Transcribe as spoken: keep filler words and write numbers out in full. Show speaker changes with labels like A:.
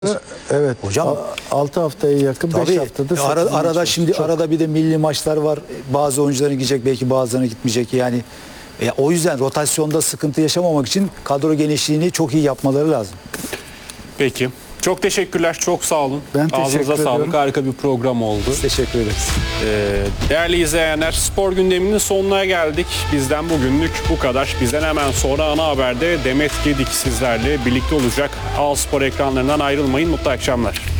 A: Evet.
B: Hocam
A: altı haftaya yakın, beş
B: tabii
A: haftadır.
B: e, ara, arada şimdi
A: çok.
B: arada bir de milli maçlar var. Bazı oyuncuların gidecek, belki bazılarına gitmeyecek. Yani e, o yüzden rotasyonda sıkıntı yaşamamak için kadro genişliğini çok iyi yapmaları lazım.
C: Peki. Çok teşekkürler. Çok sağ olun.
A: Ben teşekkür
C: Ağzınıza
A: ediyorum.
C: sağlık. Harika bir program oldu.
B: Teşekkür ederiz.
C: Ee, değerli izleyenler, spor gündeminin sonuna geldik. Bizden bugünlük bu kadar. Bizden hemen sonra ana haberde Demet Gedik sizlerle birlikte olacak. Al Spor ekranlarından ayrılmayın. Mutlu akşamlar.